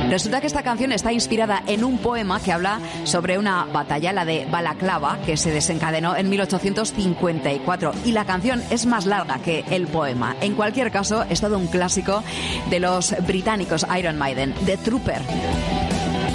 Resulta que esta canción está inspirada en un poema que habla sobre una batalla, la de Balaclava, que se desencadenó en 1854. Y la canción es más larga que el poema. En cualquier caso, es todo un clásico de los británicos Iron Maiden, The Trooper.